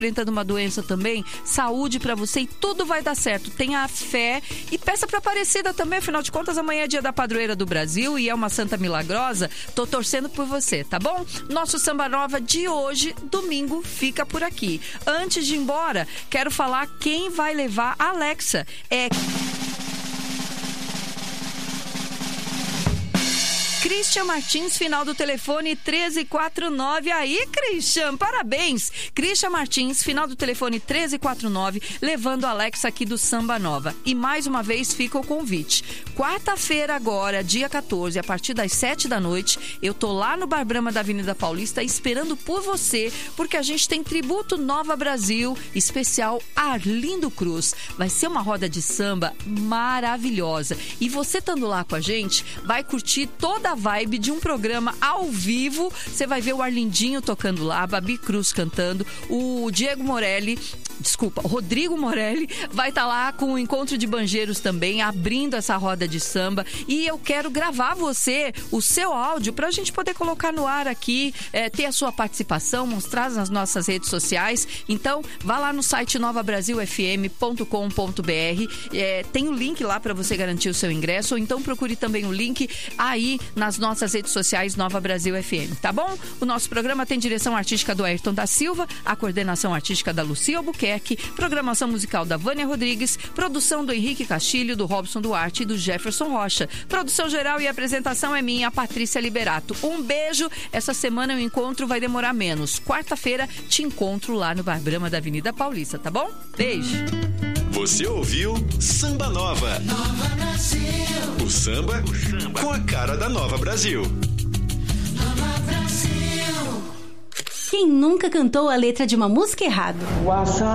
enfrentando uma doença também, saúde pra você e tudo vai dar certo. Tenha fé e peça pra Aparecida também, afinal de contas amanhã é dia da padroeira do Brasil e é uma santa milagrosa. Tô torcendo por você, tá bom? Nosso Samba Nova de hoje, domingo, fica por aqui. Antes de ir embora, quero falar quem vai levar a Alexa. Christian Martins, final do telefone 1349. Aí, Christian, parabéns. Christian Martins, final do telefone 1349, levando a Alexa aqui do Samba Nova. E mais uma vez fica o convite. Quarta-feira agora, dia 14, a partir das 7 da noite, eu tô lá no Bar Brahma da Avenida Paulista esperando por você, porque a gente tem tributo Nova Brasil, especial Arlindo Cruz. Vai ser uma roda de samba maravilhosa. E você estando lá com a gente, vai curtir toda a vibe de um programa ao vivo. Você vai ver o Arlindinho tocando lá, a Babi Cruz cantando, o Rodrigo Morelli vai estar lá com o Encontro de Banjeiros também, abrindo essa roda de samba. E eu quero gravar o seu áudio, pra gente poder colocar no ar aqui, ter a sua participação, mostrar nas nossas redes sociais. Então, vá lá no site novabrasilfm.com.br, tem o link lá pra você garantir o seu ingresso, ou então procure também o link aí nas nossas redes sociais Nova Brasil FM, tá bom? O nosso programa tem direção artística do Ayrton da Silva, a coordenação artística da Lucia Albuquerque, programação musical da Vânia Rodrigues, produção do Henrique Castilho, do Robson Duarte e do Jefferson Rocha. Produção geral e apresentação é minha, Patrícia Liberato. Um beijo. Essa semana o encontro vai demorar menos. Quarta-feira te encontro lá no Bar Brahma da Avenida Paulista, tá bom? Beijo. Você ouviu Samba Nova. Nova Brasil. O samba com a cara da Nova Brasil. Nova Brasil. Quem nunca cantou a letra de uma música errado?